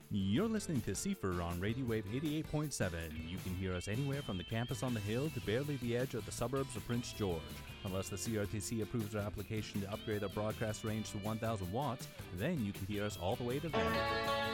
You're listening to Cipher on Radio Wave 88.7. You can hear us anywhere from the campus on the hill to barely the edge of the suburbs of Prince George. Unless the CRTC approves our application to upgrade our broadcast range to 1,000 watts, then you can hear us all the way to Vancouver.